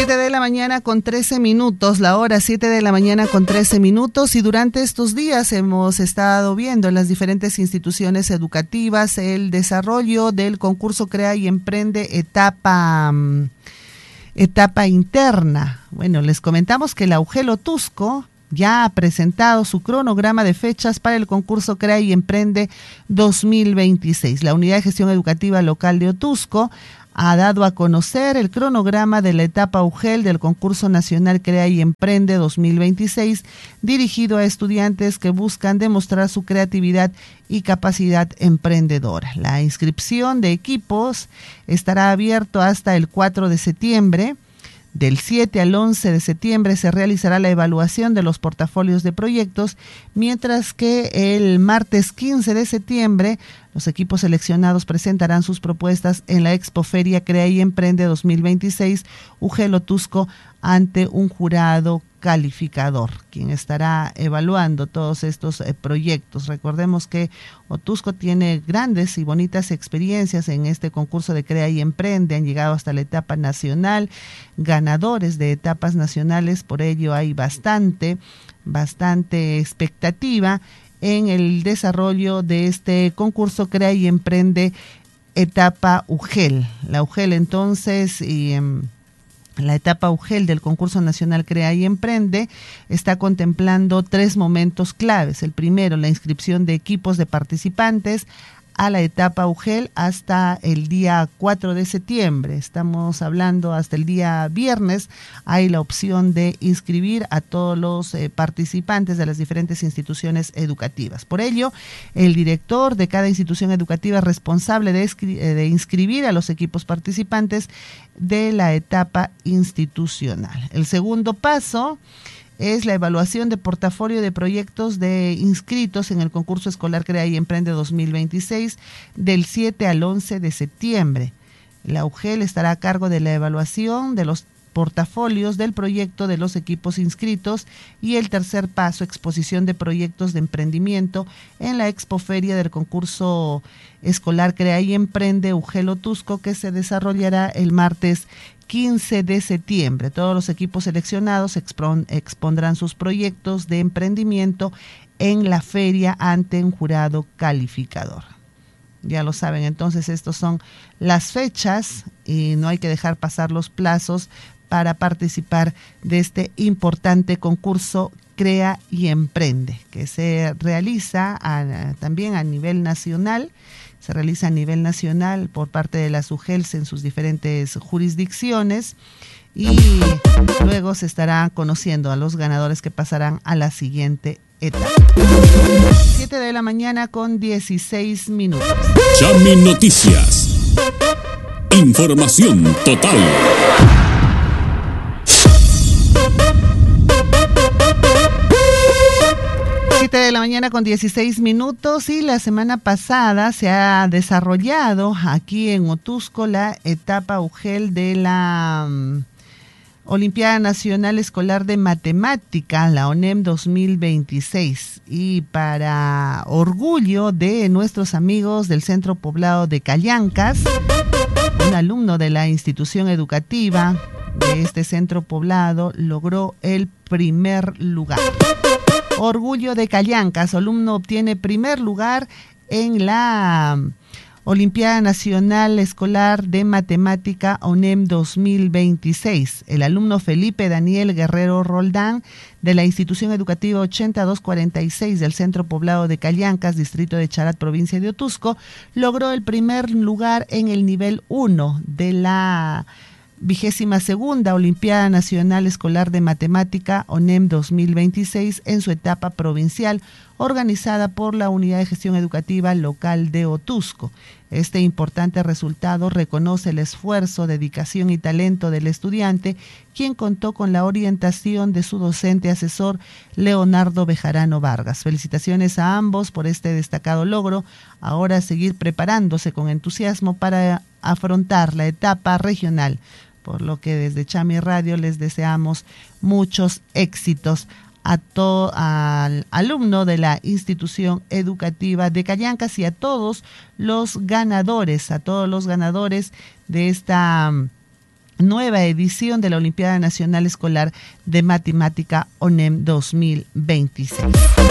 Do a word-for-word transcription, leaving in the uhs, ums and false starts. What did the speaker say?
siete de la mañana con trece minutos, la hora siete de la mañana con trece minutos, y durante estos días hemos estado viendo en las diferentes instituciones educativas el desarrollo del concurso Crea y Emprende etapa, etapa interna. Bueno, les comentamos que la UGEL Otuzco ya ha presentado su cronograma de fechas para el concurso Crea y Emprende dos mil veintiséis. La Unidad de Gestión Educativa Local de Otuzco ha dado a conocer el cronograma de la etapa UGEL del concurso nacional Crea y Emprende dos mil veintiséis, dirigido a estudiantes que buscan demostrar su creatividad y capacidad emprendedora. La inscripción de equipos estará abierto hasta el cuatro de septiembre. Del siete al once de septiembre se realizará la evaluación de los portafolios de proyectos, mientras que el martes quince de septiembre los equipos seleccionados presentarán sus propuestas en la Expoferia Crea y Emprende dos mil veintiséis UGEL Otuzco ante un jurado calificador, quien estará evaluando todos estos eh, proyectos. Recordemos que Otuzco tiene grandes y bonitas experiencias en este concurso de Crea y Emprende, han llegado hasta la etapa nacional, ganadores de etapas nacionales, por ello hay bastante, bastante expectativa en el desarrollo de este concurso Crea y Emprende etapa UGEL. La UGEL entonces y eh, la etapa UGEL del concurso nacional Crea y Emprende está contemplando tres momentos claves. El primero, la inscripción de equipos de participantes a la etapa UGEL hasta el día cuatro de septiembre. Estamos hablando hasta el día viernes. Hay la opción de inscribir a todos los eh, participantes de las diferentes instituciones educativas. Por ello, el director de cada institución educativa es responsable de, de inscribir a los equipos participantes de la etapa institucional. El segundo paso es la evaluación de portafolio de proyectos de inscritos en el concurso escolar Crea y Emprende dos mil veintiséis del siete al once de septiembre. La UGEL estará a cargo de la evaluación de los portafolios del proyecto de los equipos inscritos, y el tercer paso, exposición de proyectos de emprendimiento en la Expoferia del concurso escolar Crea y Emprende UGEL Otuzco, que se desarrollará el martes quince de septiembre. Todos los equipos seleccionados expon, expondrán sus proyectos de emprendimiento en la feria ante un jurado calificador. Ya lo saben, entonces estos son las fechas y no hay que dejar pasar los plazos para participar de este importante concurso Crea y Emprende, que se realiza a, también a nivel nacional. Se realiza a nivel nacional por parte de las UGELs en sus diferentes jurisdicciones, y luego se estará conociendo a los ganadores que pasarán a la siguiente etapa. siete de la mañana con dieciséis minutos. Chami Noticias. Información total. siete de la mañana con dieciséis minutos, y la semana pasada se ha desarrollado aquí en Otuzco la etapa UGEL de la um, Olimpiada Nacional Escolar de Matemática, la ONEM dos mil veintiséis, y para orgullo de nuestros amigos del Centro Poblado de Callancas, un alumno de la institución educativa de este centro poblado logró el primer lugar. Orgullo de Callancas, alumno obtiene primer lugar en la Olimpiada Nacional Escolar de Matemática ONEM dos mil veintiséis. El alumno Felipe Daniel Guerrero Roldán, de la institución educativa ochenta y dos cuarenta y seis del Centro Poblado de Callancas, distrito de Charat, provincia de Otuzco, logró el primer lugar en el nivel uno de la vigésima segunda Olimpiada Nacional Escolar de Matemática ONEM dos mil veintiséis en su etapa provincial, organizada por la Unidad de Gestión Educativa Local de Otuzco. Este importante resultado reconoce el esfuerzo, dedicación y talento del estudiante, quien contó con la orientación de su docente asesor Leonardo Bejarano Vargas. Felicitaciones a ambos por este destacado logro. Ahora seguir preparándose con entusiasmo para afrontar la etapa regional, por lo que desde Chami Radio les deseamos muchos éxitos a todo al alumno de la institución educativa de Callancas y a todos los ganadores, a todos los ganadores de esta nueva edición de la Olimpiada Nacional Escolar de Matemática ONEM dos mil veintiséis.